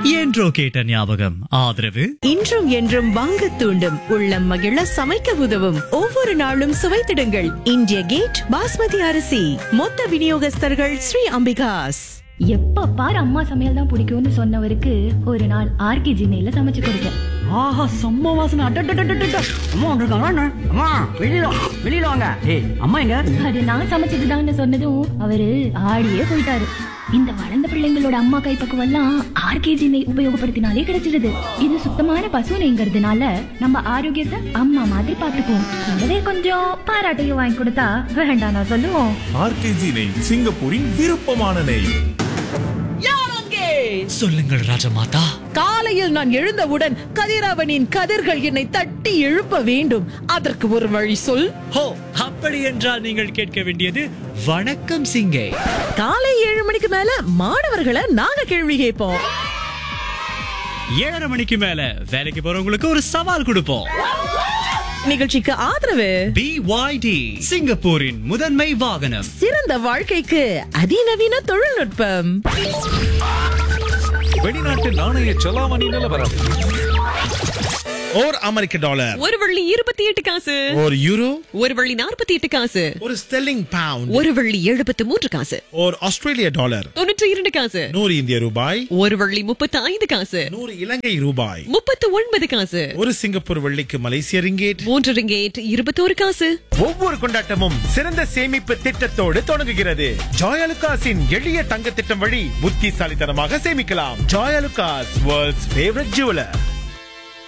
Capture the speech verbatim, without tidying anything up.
என்றோ கேட்ட ஞாபகம். ஆதரவு இன்றும் என்றும் வாங்க தூண்டும், உள்ளம் மகிழ சமைக்க உதவும், ஒவ்வொரு நாளும் சுவைத்திடுங்கள் இந்திய கேட் பாஸ்மதி அரிசி. மொத்த விநியோகஸ்தர்கள் ஸ்ரீ அம்பிகாஸ். எப்ப பாரு அம்மா சமையல் தான் பிடிக்கும்னு சொன்னவருக்கு ஒரு நாள் ஆர்கே ஜினையில சமைச்சு கொடுத்தேன். ஆஹா, செம்ம வாசனை. அட்டட்டட்டட்டட்ட. அம்மா வந்திருக்காங்க. அம்மா வெளியில வா, வெளியில வாங்க. ஏய், அம்மா எங்க? அது நான் சமைச்சதுதான்னு சொன்னதும் அவரு ஆடியே போயிட்டாரு. இந்த வளர்ந்த பிள்ளைங்களோட அம்மா கைப்பக்குவம் எல்லாம் ஆர்கே ஜினை உபயோகப்படுத்தினாலே கிடைச்சிடுது. இது சுத்தமான பசு நெய்ங்கிறதுனால நம்ம ஆரோக்கியத்தை அம்மா மாதிரி பாத்துக்குவோம். கூடவே கொஞ்சம் பாராட்டையும் வாங்கி கொடுத்தா வேண்டாம் நான் சொல்லுவோம். ஆர்கே ஜினை, சிங்கப்பூரின் விருப்பமான நெய். சொல்லுங்கள் ராஜமாதா. காலையில் நான் எழுந்தவுடன் கதிரவனின் கதிர்கள் என்னை தட்டி எழுப்ப வேண்டும். அதற்கு ஒரு வழி சொல். ஹோ, அப்படி என்றால் நீங்கள் கேட்க வேண்டியது வணக்கம் சிங்கே. காலை ஏழு மணிக்கு மேல மாணவர்களை நாங்க கேள்வி கேட்போம். ஏழரை மணிக்கு மேல வேலைக்கு போறவங்களுக்கு ஒரு சவால் கொடுப்போம். நிகழ்ச்சிக்கு ஆதரவு பி ஒய் டி, சிங்கப்பூரின் முதன்மை வாகனம். சிறந்த வாழ்க்கைக்கு அதிநவீன தொழில்நுட்பம். வெளிநாட்டு நாணய செலாவணி நிலவரம். ஓர் அமெரிக்க டாலர் ஒரு வெள்ளி இருபத்தி எட்டு காசு, ஒரு யூரோ ஒரு வெள்ளி நாற்பத்தி எட்டு காசு, ஒரு ஸ்டெர்லிங் பவுண்ட், ஒரு வெள்ளி எழுபத்தி மூன்று காசு, ஒரு ஆஸ்திரேலிய டாலர் தொண்ணூற்றி இரண்டு காசு, நூறு இந்திய ரூபாய், ஒரு வெள்ளி முப்பத்தி ஐந்து காசு, நூறு இலங்கை ரூபாய், முப்பத்தி ஒன்பது காசு, ஒரு சிங்கப்பூர் வெள்ளிக்கு மலேசிய ரிங்கேட், மூன்று ரிங்கேட் இருபத்தோரு காசு. ஒவ்வொரு கொண்டாட்டமும் சிறந்த சேமிப்பு திட்டத்தோடு தொடங்குகிறது. ஜாயலுகாஸின் எளிய தங்க திட்டம் வழி புத்திசாலித்தனமாக சேமிக்கலாம். Joyalukkas, world's favourite jeweller.